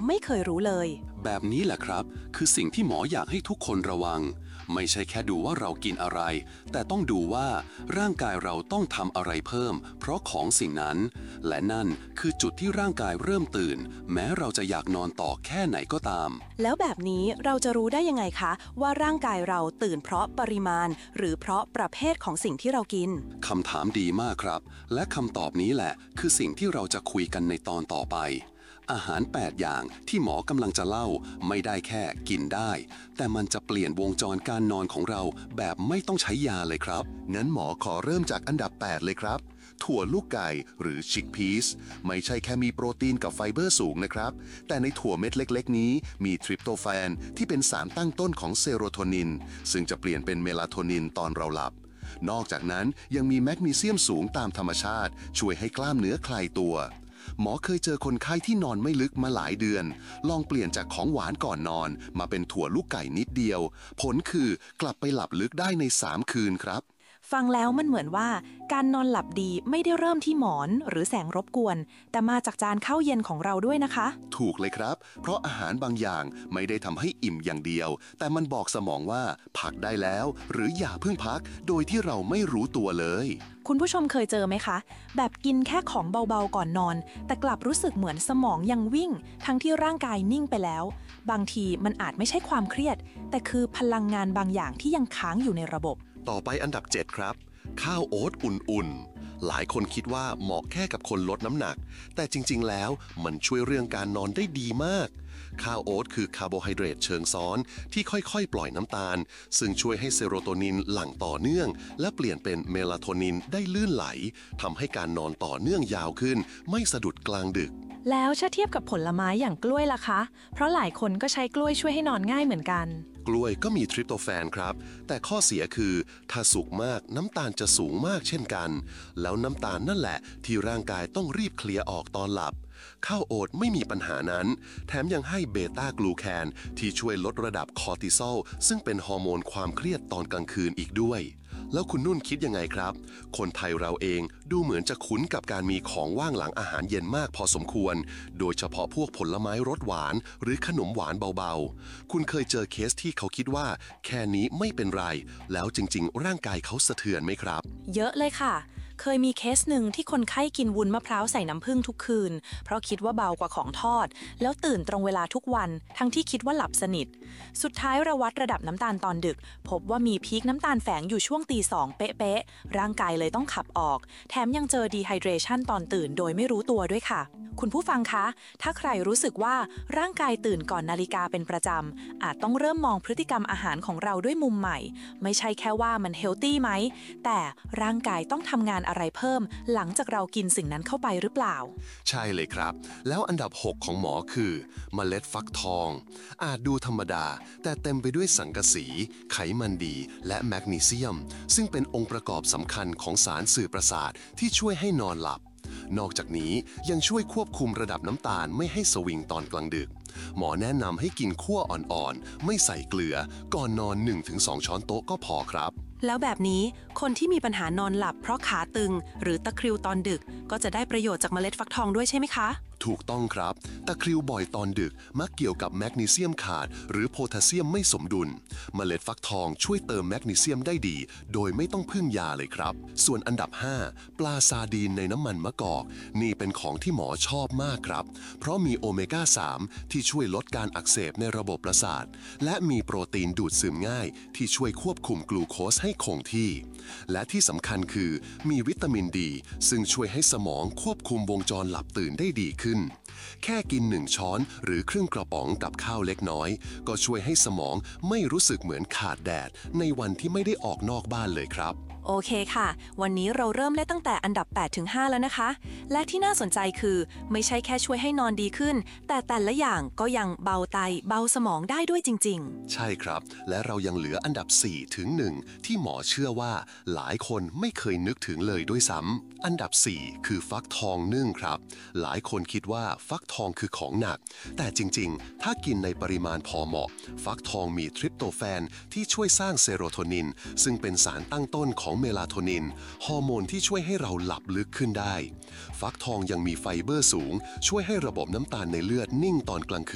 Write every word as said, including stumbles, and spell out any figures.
ไม่เคยรู้เลยแบบนี้แหละครับคือสิ่งที่หมออยากให้ทุกคนระวังไม่ใช่แค่ดูว่าเรากินอะไรแต่ต้องดูว่าร่างกายเราต้องทำอะไรเพิ่มเพราะของสิ่งนั้นและนั่นคือจุดที่ร่างกายเริ่มตื่นแม้เราจะอยากนอนต่อแค่ไหนก็ตามแล้วแบบนี้เราจะรู้ได้ยังไงคะว่าร่างกายเราตื่นเพราะปริมาณหรือเพราะประเภทของสิ่งที่เรากินคำถามดีมากครับและคำตอบนี้แหละคือสิ่งที่เราจะคุยกันในตอนต่อไปอาหารแปดอย่างที่หมอกำลังจะเล่าไม่ได้แค่กินได้แต่มันจะเปลี่ยนวงจรการนอนของเราแบบไม่ต้องใช้ยาเลยครับงั้นหมอขอเริ่มจากอันดับแปดเลยครับถั่วลูกไก่หรือชิคพีซไม่ใช่แค่มีโปรตีนกับไฟเบอร์สูงนะครับแต่ในถั่วเม็ดเล็กๆนี้มีทริปโตแฟนที่เป็นสารตั้งต้นของเซโรโทนินซึ่งจะเปลี่ยนเป็นเมลาโทนินตอนเราหลับนอกจากนั้นยังมีแมกนีเซียมสูงตามธรรมชาติช่วยให้กล้ามเนื้อคลายตัวหมอเคยเจอคนไข้ที่นอนไม่ลึกมาหลายเดือนลองเปลี่ยนจากของหวานก่อนนอนมาเป็นถั่วลูกไก่นิดเดียวผลคือกลับไปหลับลึกได้ในสามคืนครับฟังแล้วมันเหมือนว่าการนอนหลับดีไม่ได้เริ่มที่หมอนหรือแสงรบกวนแต่มาจากจานข้าวเย็นของเราด้วยนะคะถูกเลยครับเพราะอาหารบางอย่างไม่ได้ทำให้อิ่มอย่างเดียวแต่มันบอกสมองว่าพักได้แล้วหรืออย่าเพิ่งพักโดยที่เราไม่รู้ตัวเลยคุณผู้ชมเคยเจอไหมคะแบบกินแค่ของเบาๆก่อนนอนแต่กลับรู้สึกเหมือนสมองยังวิ่งทั้งที่ร่างกายนิ่งไปแล้วบางทีมันอาจไม่ใช่ความเครียดแต่คือพลังงานบางอย่างที่ยังค้างอยู่ในระบบต่อไปอันดับเจ็ดครับข้าวโอ๊ตอุ่นๆหลายคนคิดว่าเหมาะแค่กับคนลดน้ำหนักแต่จริงๆแล้วมันช่วยเรื่องการนอนได้ดีมากข้าวโอ๊ตคือคาร์โบไฮเดรตเชิงซ้อนที่ค่อยๆปล่อยน้ำตาลซึ่งช่วยให้เซโรโทนินหลั่งต่อเนื่องและเปลี่ยนเป็นเมลาโทนินได้ลื่นไหลทำให้การนอนต่อเนื่องยาวขึ้นไม่สะดุดกลางดึกแล้วถ้าเทียบกับผลไม้อย่างกล้วยล่ะคะเพราะหลายคนก็ใช้กล้วยช่วยให้นอนง่ายเหมือนกันกล้วยก็มีทริปโตแฟนครับแต่ข้อเสียคือถ้าสุกมากน้ำตาลจะสูงมากเช่นกันแล้วน้ำตาลนั่นแหละที่ร่างกายต้องรีบเคลียร์ออกตอนหลับข้าวโอ๊ตไม่มีปัญหานั้นแถมยังให้เบต้ากลูแคนที่ช่วยลดระดับคอร์ติซอลซึ่งเป็นฮอร์โมนความเครียดตอนกลางคืนอีกด้วยแล้วคุณนุ่นคิดยังไงครับคนไทยเราเองดูเหมือนจะคุ้นกับการมีของว่างหลังอาหารเย็นมากพอสมควรโดยเฉพาะพวกผลไม้รสหวานหรือขนมหวานเบาๆคุณเคยเจอเคสที่เขาคิดว่าแค่นี้ไม่เป็นไรแล้วจริงๆร่างกายเขาสะเทือนไหมครับเยอะเลยค่ะเคยมีเคสหนึ่งที่คนไข้กินวุ้นมะพร้าวใส่น้ำผึ้งทุกคืนเพราะคิดว่าเบากว่าของทอดแล้วตื่นตรงเวลาทุกวันทั้งที่คิดว่าหลับสนิทสุดท้ายเราวัดระดับน้ำตาลตอนดึกพบว่ามีพีคน้ำตาลแฝงอยู่ช่วงตีสองเป๊ะๆร่างกายเลยต้องขับออกแถมยังเจอดีไฮเดรชันตอนตื่นโดยไม่รู้ตัวด้วยค่ะคุณผู้ฟังคะถ้าใครรู้สึกว่าร่างกายตื่นก่อนนาฬิกาเป็นประจำอาจต้องเริ่มมองพฤติกรรมอาหารของเราด้วยมุมใหม่ไม่ใช่แค่ว่ามันเฮลตี้ไหมแต่ร่างกายต้องทำงานอะไรเพิ่มหลังจากเรากินสิ่งนั้นเข้าไปหรือเปล่าใช่เลยครับแล้วอันดับหกของหมอคือเมล็ดฟักทองอาจดูธรรมดาแต่เต็มไปด้วยสังกะสีไขมันดีและแมกนีเซียมซึ่งเป็นองค์ประกอบสำคัญของสารสื่อประสาทที่ช่วยให้นอนหลับนอกจากนี้ยังช่วยควบคุมระดับน้ำตาลไม่ให้สวิงตอนกลางดึกหมอแนะนำให้กินคั่วอ่อนๆไม่ใส่เกลือก่อนนอน หนึ่งถึงสอง ช้อนโต๊ะก็พอครับแล้วแบบนี้คนที่มีปัญหานอนหลับเพราะขาตึงหรือตะคริวตอนดึกก็จะได้ประโยชน์จากเมล็ดฟักทองด้วยใช่ไหมคะถูกต้องครับตะคริวบ่อยตอนดึกมักเกี่ยวกับแมกนีเซียมขาดหรือโพแทสเซียมไม่สมดุลเมล็ดฟักทองช่วยเติมแมกนีเซียมได้ดีโดยไม่ต้องพึ่งยาเลยครับส่วนอันดับห้าปลาซาดีนในน้ำมันมะกอกนี่เป็นของที่หมอชอบมากครับเพราะมีโอเมก้าสามที่ช่วยลดการอักเสบในระบบประสาทและมีโปรตีนดูดซึมง่ายที่ช่วยควบคุมกลูโคสให้คงที่และที่สำคัญคือมีวิตามินดีซึ่งช่วยให้สมองควบคุมวงจรหลับตื่นได้ดีขึ้นแค่กินหนึ่งช้อนหรือครึ่งกระป๋องกับข้าวเล็กน้อยก็ช่วยให้สมองไม่รู้สึกเหมือนขาดแดดในวันที่ไม่ได้ออกนอกบ้านเลยครับโอเคค่ะวันนี้เราเริ่มได้ตั้งแต่อันดับ แปดถึงห้า แล้วนะคะและที่น่าสนใจคือไม่ใช่แค่ช่วยให้นอนดีขึ้นแต่แต่ละอย่างก็ยังเบาไตเบาสมองได้ด้วยจริงๆใช่ครับและเรายังเหลืออันดับ สี่ถึงหนึ่ง ที่หมอเชื่อว่าหลายคนไม่เคยนึกถึงเลยด้วยซ้ำอันดับ สี่ คือฟักทองนึ่งครับหลายคนคิดว่าฟักทองคือของหนักแต่จริงๆถ้ากินในปริมาณพอเหมาะฟักทองมีทริปโตแฟนที่ช่วยสร้างเซโรโทนินซึ่งเป็นสารตั้งต้นของเมลาโทนินฮอร์โมนที่ช่วยให้เราหลับลึกขึ้นได้ฟักทองยังมีไฟเบอร์สูงช่วยให้ระบบน้ำตาลในเลือดนิ่งตอนกลางคืน